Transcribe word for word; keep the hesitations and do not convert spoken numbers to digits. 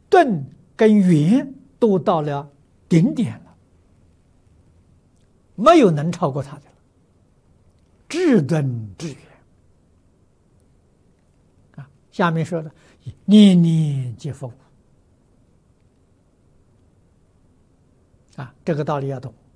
顿跟圆都到了顶点了，没有能超过他的了。至顿至圆啊，下面说的念念皆佛啊，这个道理要懂。